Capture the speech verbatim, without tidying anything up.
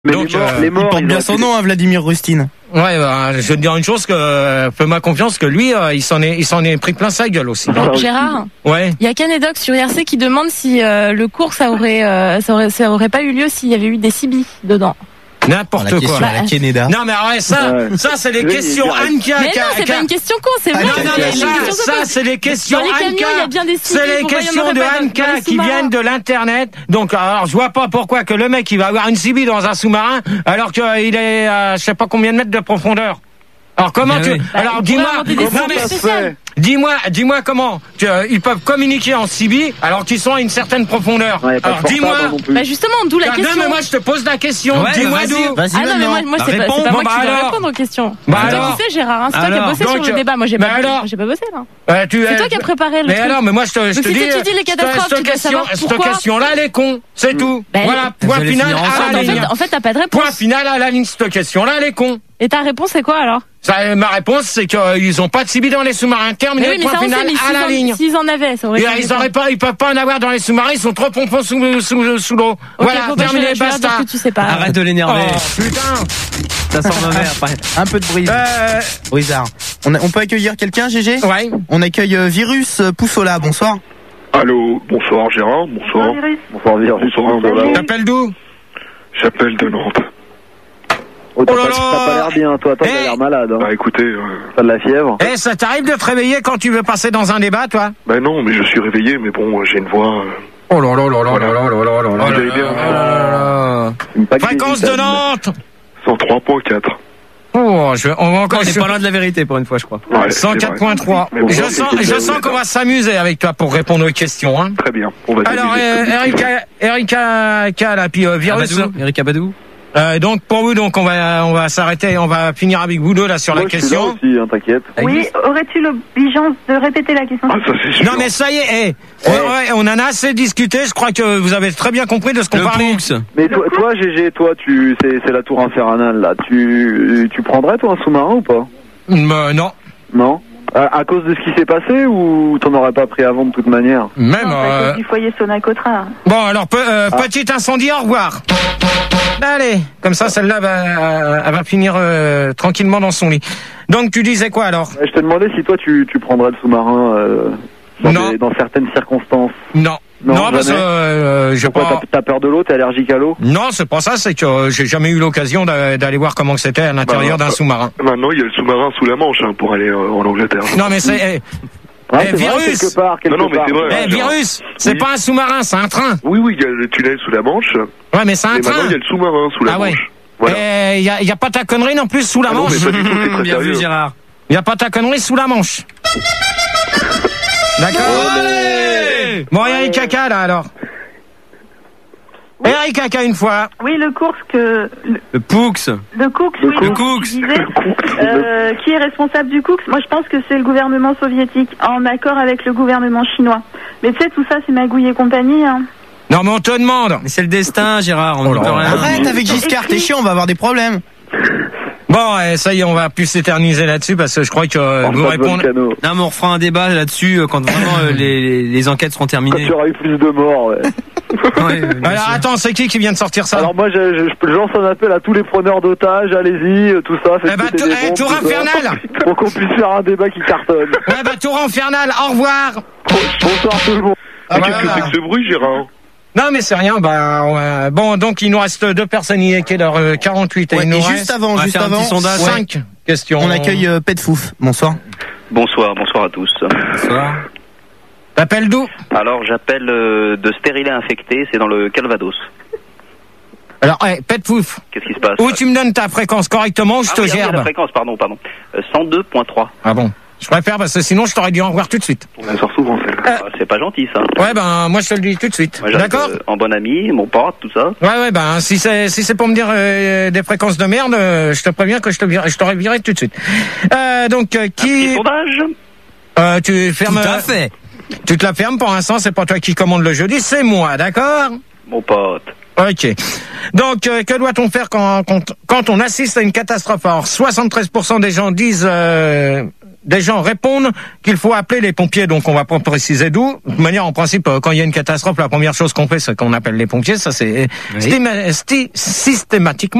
Mais Donc, les morts, euh, les morts, il porte ils bien ont son pu- nom, hein, Vladimir Rustin. Ouais, bah, je vais te dire une chose que euh, fais-moi confiance que lui, euh, il s'en est, il s'en est pris plein sa gueule aussi. Ah, aussi. Gérard, Ouais. il y a Canedoc sur I R C qui demande si euh, le cours ça aurait, euh, ça aurait, ça aurait pas eu lieu s'il y avait eu des C B dedans. N'importe La question quoi. à la Canada. Non mais ouais, ça, Ouais. ça c'est les Oui, questions direct. Anka. Mais non, c'est pas une question con, c'est Ah, vrai. non, c'est non, une mais ça, question ça, con. c'est les questions Dans les camions, il y a Anka. bien des C B, C'est les pourquoi il y en questions aurait de pas dans- dans Anka les qui sous-marins viennent de l'internet. Donc, alors, je vois pas pourquoi que le mec il va avoir une C B dans un sous-marin alors qu'il est à je sais pas combien de mètres de profondeur. Alors comment Ben tu oui. Alors Bah, dis-moi, il pourrait inventer des non, C B mais ça se spéciales. fait dis-moi, dis-moi comment tu, euh, ils peuvent communiquer en C B alors qu'ils sont à une certaine profondeur. Ouais, y a pas de Alors portable, dis-moi. hein, non plus. Bah justement, d'où la Ah, question. non mais moi je te pose la question. Ouais, dis-moi vas-y, d'où. vas-y, Ah non, mais moi, moi Bah, c'est pas, réponds. c'est pas Bon, moi bah qui dois alors. répondre aux questions. Bah c'est toi alors. qui sais, Gérard, hein, c'est toi qui as Alors. bossé Donc, sur le débat. Moi, j'ai bah pas, alors. j'ai pas bossé là. Euh, tu, C'est euh, toi qui as préparé le Mais truc. alors, mais moi je te, je Donc, te si dis. t'étudies les cette- catastrophes, cette tu dois question, savoir cette pourquoi. question-là, elle est con. C'est tout. Bah, Voilà, Vous point allez final finir à ensemble, la En ligne. fait, en fait, t'as pas de Point réponse. final à la ligne. Cette question-là, elle est con. Et ta réponse, c'est quoi alors? Ça, ma réponse, c'est qu'ils ont pas de C B dans les sous-marins. Terminé. Mais oui, mais Point ça on final sait, mais à la s'ils ligne. en- s'ils en avaient, ça aurait Et, été euh, ils différent. auraient pas, ils peuvent pas en avoir dans les sous-marins. Ils sont trop pompons sous, sous, sous l'eau. Ok, Voilà, bon, bah, je terminé, vais- je vais leur basta. dire que tu sais pas. Arrête de l'énerver. Oh, putain. Ça sent mauvais après. Un peu de brise. Euh, Brisard. On, a- on peut accueillir quelqu'un, G G? ouais. On accueille euh, Virus euh, Poussola. Bonsoir. Allô, bonsoir Gérard, bonsoir. Bonsoir, Virus. Bonsoir, voilà. T'appelles d'où? J'appelle de Nantes. Oh, t'as Oh là pas, là. t'as pas l'air bien, toi. Toi, Eh. t'as l'air malade. Hein. Bah écoutez, euh, T'as de la fièvre. Eh, ça t'arrive de te réveiller quand tu veux passer dans un débat, toi? bah non, mais je suis réveillé, mais bon, j'ai une voix. euh, Oh là là là là là là là là là là Vous allez bien, là là là là. Une paquet Fréquence de d'hésitables. Nantes. cent trois virgule quatre. Oh, je, on va encore. On est pas loin de la vérité pour une fois, je crois. Ouais, cent c'est quatre vrai. point trois. Mais bon, Je c'est sens, que je c'est- sens qu'on va s'amuser avec toi pour répondre aux questions. Hein. Très bien, on va Alors, s'amuser. euh, Erika, Erika, K, là, puis euh, Virus. Abadou, Eric Abadou. Euh, donc pour vous, donc on va, on va s'arrêter, on va finir avec vous deux là sur Moi, la je suis là question. aussi, hein, t'inquiète. Oui, aurais-tu l'obligeance de répéter la question? Ah, ça c'est sûr. Non mais ça y est, eh, ouais, ouais, on en a assez discuté. Je crois que vous avez très bien compris de ce qu'on Le parlait. Poux. Mais toi, toi, G G, toi, tu, c'est, c'est la tour infernale, là. Tu, tu prendrais, toi, un sous-marin ou pas? Euh, non, Non? À, à cause de ce qui s'est passé ou t'en aurais pas pris avant de toute manière? même. Non, c'est à euh, cause du foyer Sonacotra. Bon alors, pe- euh, Ah. petit incendie, au revoir. Allez, comme ça, celle-là va, elle va finir euh, tranquillement dans son lit. Donc tu disais quoi alors? Ouais, je te demandais si toi, tu, tu prendrais le sous-marin euh, dans, Non. des- dans certaines circonstances. Non, Non, parce que jamais. euh, j'ai Pourquoi pas. t'as, t'as peur de l'eau? T'es allergique à l'eau? Non, c'est pas ça. C'est que euh, j'ai jamais eu l'occasion d'a- d'aller voir comment c'était à l'intérieur Bah, d'un euh, sous-marin. Maintenant, il y a le sous-marin sous la Manche hein, pour aller euh, en Angleterre. Non mais c'est. eh, Ah, Eh, c'est vrai, virus. quelque part, quelque Non, non, mais part. c'est vrai. Eh, genre, virus, c'est oui. pas un sous-marin, c'est un train. Oui, oui, il y a le tunnel sous la Manche. Ouais, mais c'est un Et maintenant, train. il y a le sous-marin sous la Ah ouais. Manche. Voilà. Et il y a, y a pas ta connerie non plus sous la Ah non, Manche. mais pas du tout, c'est très Bien vu, sérieux. Gérard. Il y a pas ta connerie sous la Manche. D'accord. Allez. Bon, Eric Kaka là alors. Eric Kaka une fois. Oui, le cours que le, Le Poux. le Cook, Le oui, Cook. donc, Cook. tu disais, euh, qui est responsable du Cook? Moi, je pense que c'est le gouvernement soviétique, en accord avec le gouvernement chinois. Mais tu sais, tout ça, c'est Magouille et compagnie. Hein. Non mais on te demande. Mais c'est le destin, Gérard. On Oh n'y là peut là. rien. Arrête avec Giscard, t'es chiant, on va avoir des problèmes. Bon, eh, ça y est, on va plus s'éterniser là-dessus parce que je crois que euh, Pense vous pas de répondez. volcano. Non, mais on refera un débat là-dessus euh, quand vraiment euh, les, les enquêtes seront Quand terminées. tu auras eu plus de morts, ouais. Ouais, bien Alors sûr. attends, c'est qui qui vient de sortir ça? Alors moi, je, je, je lance un appel à tous les preneurs d'otages, allez-y, euh, tout ça. faites Eh ben, péter tou- des eh, bombes, tour tout ça, infernal. pour qu'on puisse faire un débat qui cartonne. Ouais bah tour infernal, au revoir. Bonsoir tout le monde. Ah, Mais bah, qu'est-ce que voilà. c'est que ce bruit, Gérard? Non mais c'est rien, bah ouais. Bon donc il nous reste deux personnes, il est quelle heure euh, quarante-huit et Ouais, il nous et reste juste avant, On va juste faire un avant, petit sondage. ouais. cinq questions. On accueille euh, Pet Fouf. Bonsoir. Bonsoir, bonsoir à tous. Bonsoir. T'appelles d'où? Alors j'appelle euh, de Stérilet infecté, c'est dans le Calvados. Alors hey, Pet Fouf, Qu'est-ce qui se passe? ou tu me donnes ta fréquence correctement ou je ah, te oui, ah oui, gerbe. la fréquence, pardon, pardon. Euh, cent deux virgule trois. Ah bon, je préfère parce que sinon je t'aurais dit au revoir tout de suite. On la sort souvent, celle-là. Ah, c'est pas gentil ça. Ouais ben moi je te le dis tout de suite. Moi, j'arrive, D'accord? euh, en bon ami, mon pote, tout ça. Ouais ouais ben si c'est si c'est pour me dire euh, des fréquences de merde, euh, je te préviens que je te vire- je t'aurais viré tout de suite. Euh, donc euh, Un petit qui sondage. euh, tu fermes Tout à fait. Tu te la fermes pour l'instant, c'est pas toi qui commande le jeudi, c'est moi, d'accord? Mon pote. Ok. Donc, euh, que doit-on faire quand, quand, quand on assiste à une catastrophe? Alors, soixante-treize pour cent des gens disent euh, des gens répondent qu'il faut appeler les pompiers. Donc on va pas préciser d'où. De toute manière, en principe, quand il y a une catastrophe, la première chose qu'on fait, c'est qu'on appelle les pompiers. Ça, c'est Oui. stéma- sté- systématiquement.